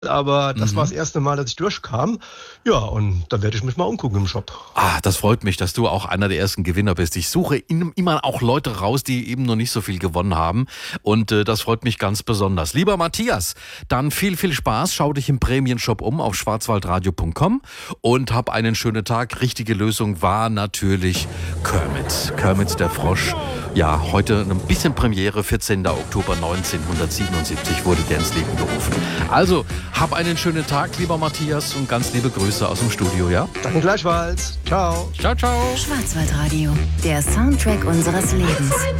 aber das war das erste Mal, dass ich durchkam. Ja, und da werde ich mich mal umgucken im Shop. Das freut mich, dass du auch einer der ersten Gewinner bist. Ich suche immer auch Leute raus, die eben noch nicht so viel gewonnen haben. Und das freut mich ganz besonders. Lieber Matthias, dann viel Spaß. Schau dich im Prämienshop um auf schwarzwaldradio.com und hab einen schönen Tag. Richtige Lösung war natürlich Kermit. Kermit der Frosch. Ja, heute ein bisschen Premiere, 14. Oktober 1977 wurde der ins Leben gerufen. Also, hab einen schönen Tag, lieber Matthias, und ganz liebe Grüße aus dem Studio, ja? Danke gleichfalls. Ciao. Ciao, ciao. Schwarzwaldradio, der Soundtrack unseres Lebens.